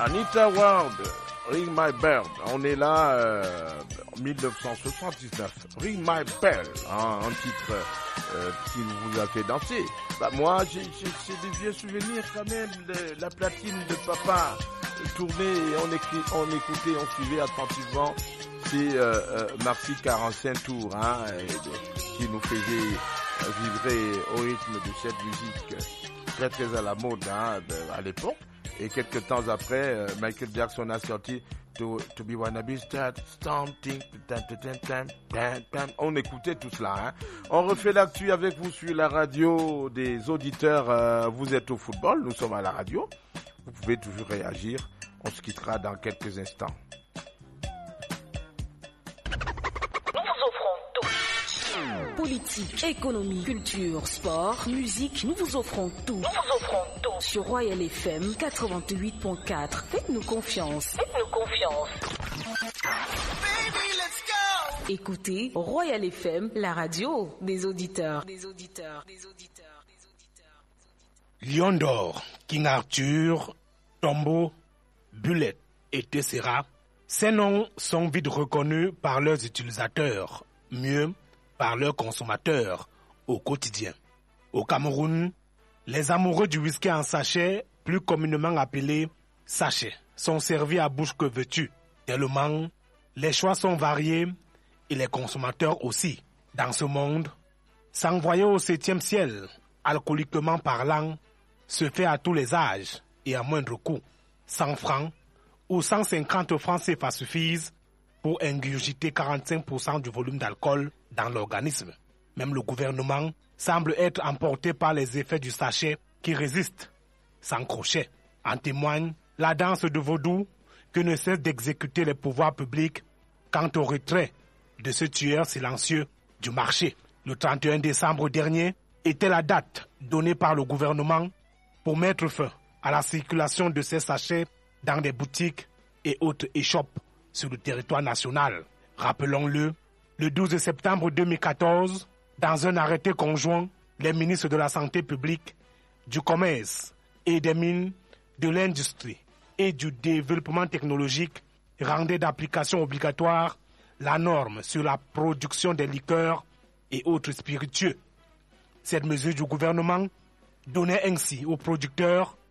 Anita Ward, Ring My Bell. On est là en 1979. Ring My Bell, hein, un titre qui vous a fait danser. Bah moi, j'ai des vieux souvenirs quand même de la platine de papa tournée et on écoutait, on suivait attentivement. C'est Marcy 45 tours, hein, qui nous faisait vibrer au rythme de cette musique très très à la mode, hein, à l'époque. Et quelques temps après, Michael Jackson a sorti To Be Wanna Be Start Something. On écoutait tout cela. Hein. On refait l'actu avec vous sur la radio des auditeurs. Vous êtes au football, nous sommes à la radio. Vous pouvez toujours réagir. On se quittera dans quelques instants. Politique, économie, culture, sport, musique, nous vous offrons tout. Sur Royal FM 88.4. Faites-nous confiance. Baby, let's go. Écoutez Royal FM, la radio des auditeurs. Lion d'or, King Arthur, Tombeau, Bullet et Tessera, ces noms sont vite reconnus par leurs utilisateurs, mieux par leurs consommateurs au quotidien. Au Cameroun, les amoureux du whisky en sachet, plus communément appelé sachet, sont servis à bouche que veux-tu, tellement les choix sont variés et les consommateurs aussi. Dans ce monde, s'envoyer au 7e ciel, alcooliquement parlant, se fait à tous les âges et à moindre coût. 100 francs ou 150 francs CFA suffisent pour ingurgiter 45% du volume d'alcool dans l'organisme. Même le gouvernement semble être emporté par les effets du sachet qui résiste sans crochet. En témoigne la danse de vaudou que ne cesse d'exécuter les pouvoirs publics quant au retrait de ce tueur silencieux du marché. Le 31 décembre dernier était la date donnée par le gouvernement pour mettre fin à la circulation de ces sachets dans des boutiques et autres échoppes sur le territoire national. Rappelons-le, le 12 septembre 2014, dans un arrêté conjoint, les ministres de la Santé publique, du Commerce et des Mines, de l'Industrie et du Développement technologique rendaient d'application obligatoire la norme sur la production des liqueurs et autres spiritueux. Cette mesure du gouvernement donnait ainsi aux producteurs